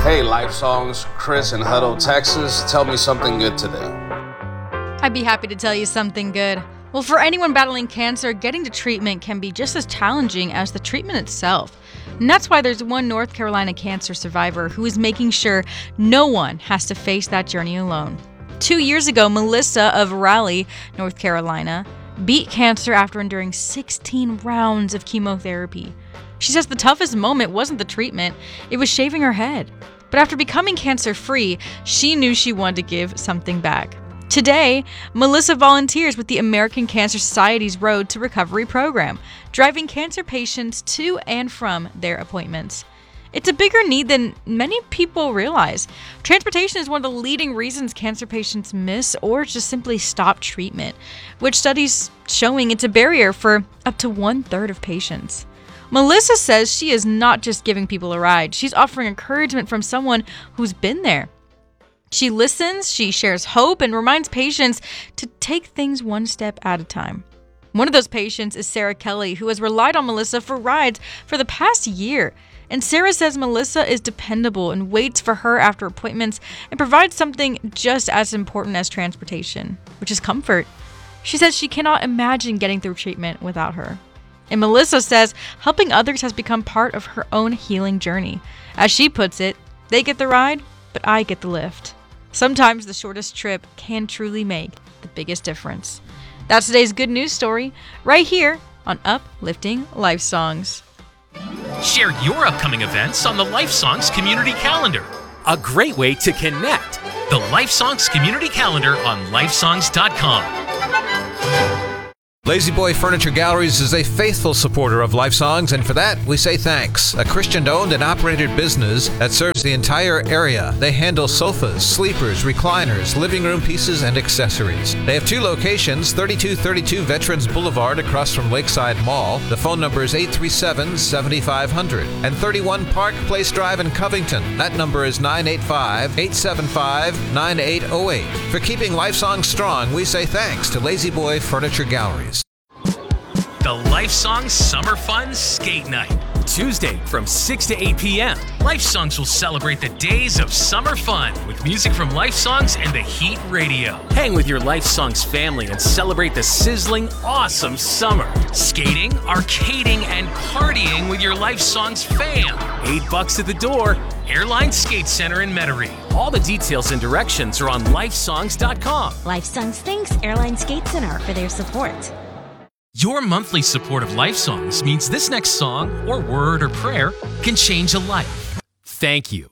Hey, Life Songs, Chris in Hutto, Texas. Tell me something good today. I'd be happy to tell you something good. Well, for anyone battling cancer, getting to treatment can be just as challenging as the treatment itself. And that's why there's one North Carolina cancer survivor who is making sure no one has to face that journey alone. 2 years ago, Melissa of Raleigh, North Carolina, beat cancer after enduring 16 rounds of chemotherapy. She says the toughest moment wasn't the treatment, it was shaving her head. But after becoming cancer-free, she knew she wanted to give something back. Today, Melissa volunteers with the American Cancer Society's Road to Recovery program, driving cancer patients to and from their appointments. It's a bigger need than many people realize. Transportation is one of the leading reasons cancer patients miss or just simply stop treatment, which studies showing it's a barrier for up to 1/3 of patients. Melissa says she is not just giving people a ride, she's offering encouragement from someone who's been there. She listens, she shares hope, and reminds patients to take things one step at a time. One of those patients is Sarah Kelly, who has relied on Melissa for rides for the past year. And Sarah says Melissa is dependable and waits for her after appointments and provides something just as important as transportation, which is comfort. She says she cannot imagine getting through treatment without her. And Melissa says helping others has become part of her own healing journey. As she puts it, they get the ride, but I get the lift. Sometimes the shortest trip can truly make the biggest difference. That's today's good news story, right here on Uplifting Life Songs. Share your upcoming events on the Life Songs Community Calendar. A great way to connect. The Life Songs Community Calendar on lifesongs.com. La-Z-Boy Furniture Galleries is a faithful supporter of Life Songs, and for that, we say thanks. A Christian-owned and operated business that serves the entire area. They handle sofas, sleepers, recliners, living room pieces, and accessories. They have 2 locations, 3232 Veterans Boulevard across from Lakeside Mall. The phone number is 837-7500. And 31 Park Place Drive in Covington. That number is 985-875-9808. For keeping Life Songs strong, we say thanks to La-Z-Boy Furniture Galleries. The Life Songs Summer Fun Skate Night. Tuesday from 6 to 8 p.m. Life Songs will celebrate the days of summer fun with music from Life Songs and the Heat Radio. Hang with your Life Songs family and celebrate the sizzling, awesome summer. Skating, arcading, and partying with your Life Songs fam. $8 at the door. Airline Skate Center in Metairie. All the details and directions are on lifesongs.com. Life Songs thanks Airline Skate Center for their support. Your monthly support of Life Songs means this next song, or word, or prayer can change a life. Thank you.